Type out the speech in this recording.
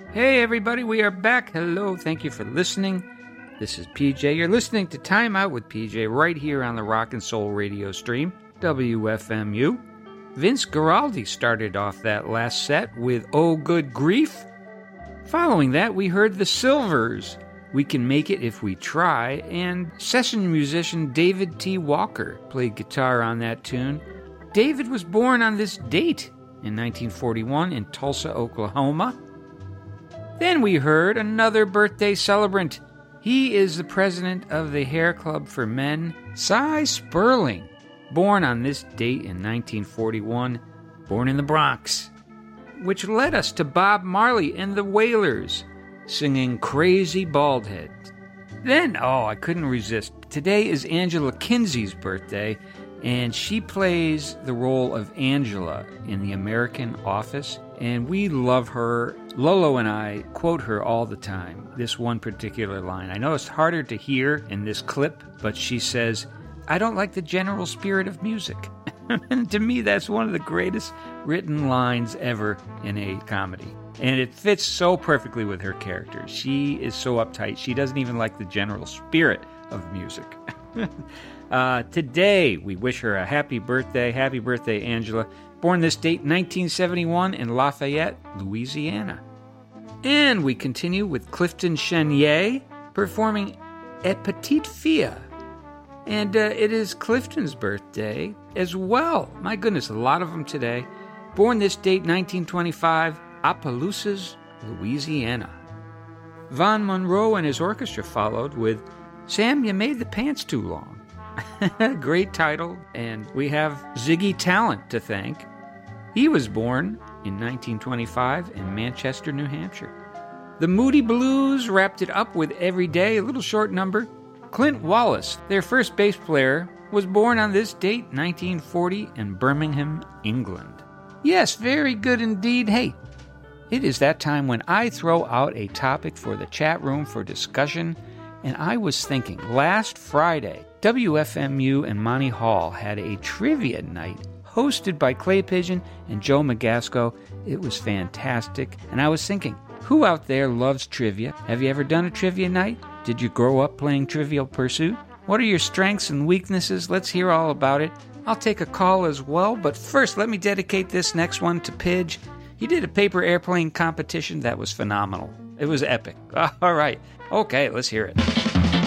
Hey everybody, we are back. Hello, thank you for listening. This is PJ. You're listening to Time Out with PJ right here on the Rock and Soul radio stream, WFMU. Vince Guaraldi started off that last set with Oh Good Grief. Following that, we heard The Silvers, We Can Make It If We Try, and session musician David T. Walker played guitar on that tune. David was born on this date in 1941 in Tulsa, Oklahoma. Then we heard another birthday celebrant. He is the president of the Hair Club for Men, Cy Sperling, born on this date in 1941, born in the Bronx, which led us to Bob Marley and the Wailers singing Crazy Baldhead. Then, I couldn't resist. Today is Angela Kinsey's birthday, and she plays the role of Angela in The American Office, and we love her. Lolo and I quote her all the time, this one particular line. I know it's harder to hear in this clip, but she says, "I don't like the general spirit of music." And to me, that's one of the greatest written lines ever in a comedy. And it fits so perfectly with her character. She is so uptight. She doesn't even like the general spirit of music. Today, we wish her a happy birthday. Happy birthday, Angela. Born this date, 1971, in Lafayette, Louisiana. And we continue with Clifton Chenier performing A Petite Fille. And it is Clifton's birthday as well. My goodness, a lot of them today. Born this date, 1925, Opelousas, Louisiana. Von Monroe and his orchestra followed with Sam, You Made the Pants Too Long. Great title, and we have Ziggy Talent to thank. He was born in 1925 in Manchester, New Hampshire. The Moody Blues wrapped it up with Every Day, a little short number. Clint Wallace, their first bass player, was born on this date, 1940, in Birmingham, England. Yes, very good indeed. Hey, it is that time when I throw out a topic for the chat room for discussion, and I was thinking, last Friday, WFMU and Monty Hall had a trivia night hosted by Clay Pigeon and Joe Magasco. It was fantastic, and I was thinking, who out there loves trivia? Have you ever done a trivia night? Did you grow up playing Trivial Pursuit? What are your strengths and weaknesses? Let's hear all about it. I'll take a call as well, but first let me dedicate this next one to Pidge. He did a paper airplane competition that was phenomenal. It was epic. All right. Okay, let's hear it.